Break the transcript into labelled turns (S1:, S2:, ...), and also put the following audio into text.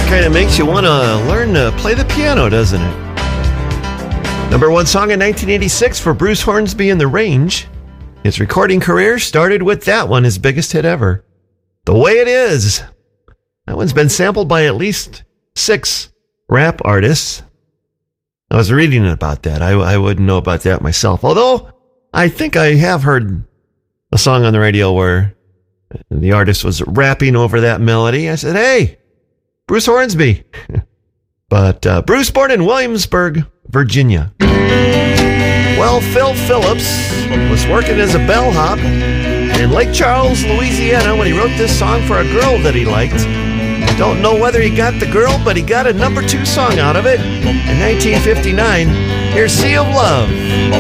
S1: Kind of makes you want to learn to play the piano, doesn't it? Number one song in 1986 for Bruce Hornsby and The Range. His recording career started with that one, his biggest hit ever. The Way It Is. That one's been sampled by at least 6 rap artists. I was reading about that. I wouldn't know about that myself. Although, I think I have heard a song on the radio where the artist was rapping over that melody. I said, hey, Bruce Hornsby. But Bruce, born in Williamsburg, Virginia. Well, Phil Phillips was working as a bellhop in Lake Charles, Louisiana when he wrote this song for a girl that he liked. Don't know whether he got the girl, but he got a number 2 song out of it. In 1959, here's Sea of Love.